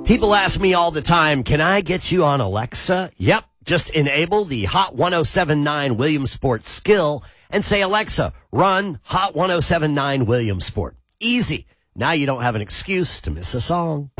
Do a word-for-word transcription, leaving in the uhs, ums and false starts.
People ask me all the time, can I get you on Alexa? Yep. Just enable the Hot ten seventy-nine Williamsport skill and say, Alexa, run Hot ten seventy-nine Williamsport. Easy. Now you don't have an excuse to miss a song.